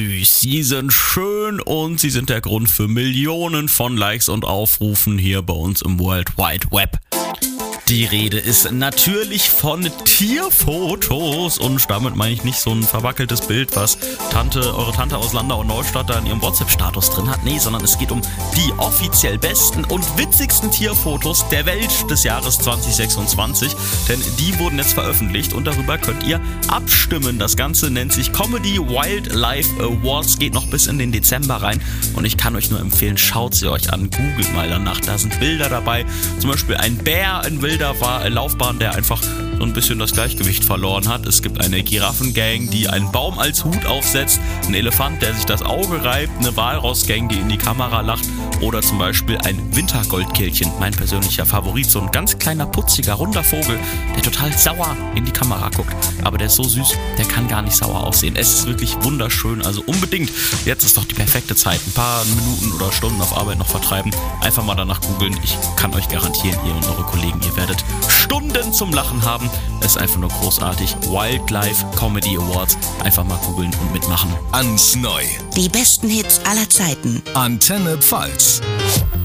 Sie sind schön und sie sind der Grund für Millionen von Likes und Aufrufen hier bei uns im World Wide Web. Die Rede ist natürlich von Tierfotos und damit meine ich nicht so ein verwackeltes Bild, was eure Tante aus Landau und Neustadt da in ihrem WhatsApp-Status drin hat. Nee, sondern es geht um die offiziell besten und witzigsten Tierfotos der Welt des Jahres 2026, denn die wurden jetzt veröffentlicht und darüber könnt ihr abstimmen. Das Ganze nennt sich Comedy Wildlife Awards, geht noch bis in den Dezember rein und ich kann euch nur empfehlen, schaut sie euch an, googelt mal danach, da sind Bilder dabei, zum Beispiel ein Bär in wilder Laufbahn, der einfach so ein bisschen das Gleichgewicht verloren hat. Es gibt eine Giraffengang, die einen Baum als Hut aufsetzt, ein Elefant, der sich das Auge reibt, eine Walrossgang, die in die Kamera lacht oder zum Beispiel ein Wintergoldkehlchen, mein persönlicher Favorit, so ein ganz kleiner, putziger, runder Vogel, der total sauer in die Kamera guckt. Aber der ist so süß, der kann gar nicht sauer aussehen. Es ist wirklich wunderschön, also unbedingt. Jetzt ist doch die perfekte Zeit. Ein paar Minuten oder Stunden auf Arbeit noch vertreiben. Einfach mal danach googeln. Ich kann euch garantieren, ihr und eure Kollegen, ihr werdet Stunden zum Lachen haben. Es ist einfach nur großartig. Wildlife Comedy Awards. Einfach mal googeln und mitmachen. Ans Neu. Die besten Hits aller Zeiten. Antenne Pfalz.